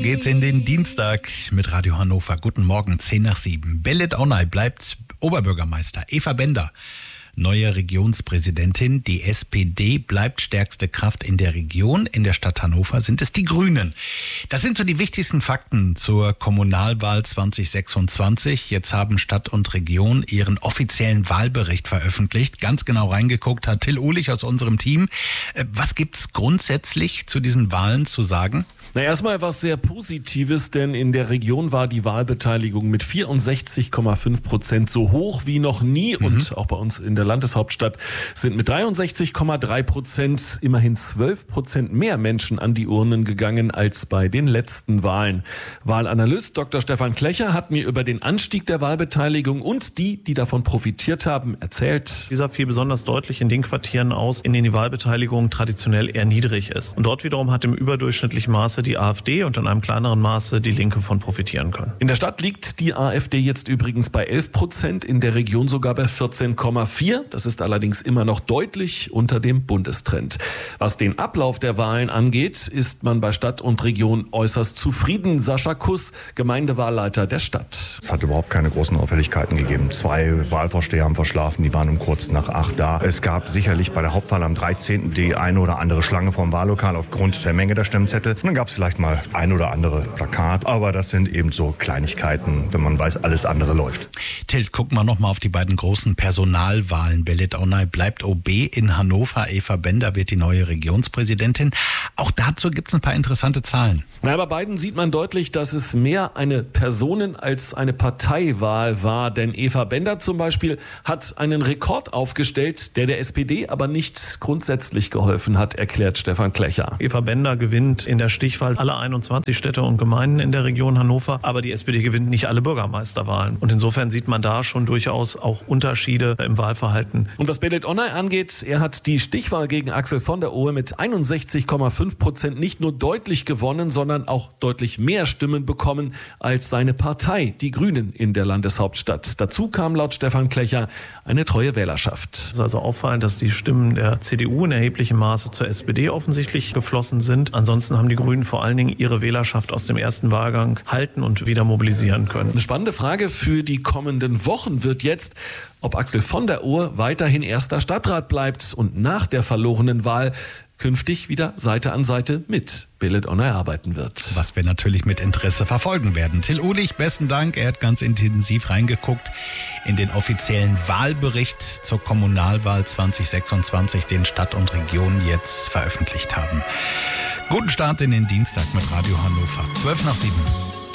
geht's in den Dienstag mit Radio Hannover. Guten Morgen, 6:10. Belit Onay bleibt Oberbürgermeister. Eva Bender, neue Regionspräsidentin. Die SPD bleibt stärkste Kraft in der Region. In der Stadt Hannover sind es die Grünen. Das sind so die wichtigsten Fakten zur Kommunalwahl 2026. Jetzt haben Stadt und Region ihren offiziellen Wahlbericht veröffentlicht. Ganz genau reingeguckt hat Till Uhlich aus unserem Team. Was gibt's grundsätzlich zu diesen Wahlen zu sagen? Erstmal was sehr Positives, denn in der Region war die Wahlbeteiligung mit 64,5% so hoch wie noch nie. Und auch bei uns in der Landeshauptstadt sind mit 63,3% immerhin 12% mehr Menschen an die Urnen gegangen als bei den letzten Wahlen. Wahlanalyst Dr. Stefan Klecher hat mir über den Anstieg der Wahlbeteiligung und die davon profitiert haben, erzählt. Dieser fiel besonders deutlich in den Quartieren aus, in denen die Wahlbeteiligung traditionell eher niedrig ist. Und dort wiederum hat im überdurchschnittlichen Maße die AfD und in einem kleineren Maße die Linke von profitieren können. In der Stadt liegt die AfD jetzt übrigens bei 11%, in der Region sogar bei 14,4%. Das ist allerdings immer noch deutlich unter dem Bundestrend. Was den Ablauf der Wahlen angeht, ist man bei Stadt und Region äußerst zufrieden. Sascha Kuss, Gemeindewahlleiter der Stadt. Es hat überhaupt keine großen Auffälligkeiten gegeben. 2 Wahlvorsteher haben verschlafen, die waren um kurz nach 8 da. Es gab sicherlich bei der Hauptwahl am 13. die eine oder andere Schlange vorm Wahllokal aufgrund der Menge der Stimmzettel. Und dann gab es vielleicht mal ein oder andere Plakat, aber das sind eben so Kleinigkeiten, wenn man weiß, alles andere läuft. Till, gucken wir noch mal auf die beiden großen Personalwahlen. Belit Onay bleibt OB in Hannover. Eva Bender wird die neue Regionspräsidentin. Auch dazu gibt es ein paar interessante Zahlen. Bei beiden sieht man deutlich, dass es mehr eine Personen- als eine Parteiwahl war. Denn Eva Bender zum Beispiel hat einen Rekord aufgestellt, der SPD aber nicht grundsätzlich geholfen hat, erklärt Stefan Klecher. Eva Bender gewinnt in der Stichwahl alle 21 Städte und Gemeinden in der Region Hannover, aber die SPD gewinnt nicht alle Bürgermeisterwahlen. Und insofern sieht man da schon durchaus auch Unterschiede im Wahlverhalten. Und was Belit Onay angeht, er hat die Stichwahl gegen Axel von der Ohe mit 61,5% nicht nur deutlich gewonnen, sondern auch deutlich mehr Stimmen bekommen als seine Partei, die Grünen in der Landeshauptstadt. Dazu kam laut Stefan Klecher eine treue Wählerschaft. Es ist also auffallend, dass die Stimmen der CDU in erheblichem Maße zur SPD offensichtlich geflossen sind. Ansonsten haben die Grünen vor allen Dingen ihre Wählerschaft aus dem ersten Wahlgang halten und wieder mobilisieren können. Eine spannende Frage für die kommenden Wochen wird jetzt, ob Axel von der Ohe weiterhin erster Stadtrat bleibt und nach der verlorenen Wahl künftig wieder Seite an Seite mit Belit Onay arbeiten wird. Was wir natürlich mit Interesse verfolgen werden. Till Uhlich, besten Dank. Er hat ganz intensiv reingeguckt in den offiziellen Wahlbericht zur Kommunalwahl 2026, den Stadt und Region jetzt veröffentlicht haben. Guten Start in den Dienstag mit Radio Hannover. 6:12.